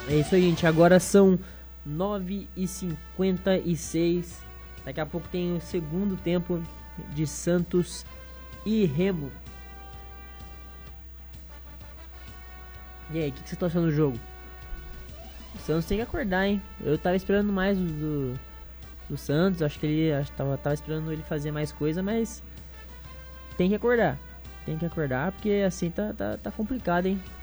É isso aí, gente. Agora são 9h56. Daqui a pouco tem o segundo tempo de Santos e Remo. E aí, o que você tá achando do jogo? O Santos tem que acordar, hein? Eu tava esperando mais do Santos. Acho que tava esperando ele fazer mais coisa, mas tem que acordar. Tem que acordar porque assim tá complicado, hein?